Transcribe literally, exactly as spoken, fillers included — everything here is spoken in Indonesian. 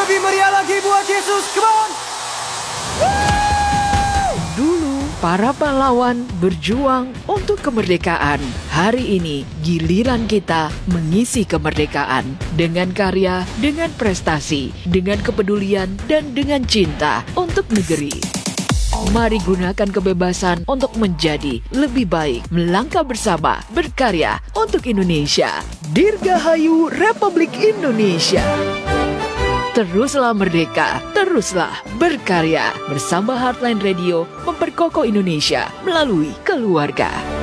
Lebih meriah lagi buat Yesus, come on! Dulu, para pahlawan berjuang untuk kemerdekaan. Hari ini, giliran kita mengisi kemerdekaan. Dengan karya, dengan prestasi, dengan kepedulian, dan dengan cinta untuk negeri. Mari gunakan kebebasan untuk menjadi lebih baik. Melangkah bersama, berkarya untuk Indonesia. Dirgahayu Republik Indonesia. Teruslah merdeka, teruslah berkarya. Bersama Heartline Radio, memperkokoh Indonesia melalui keluarga.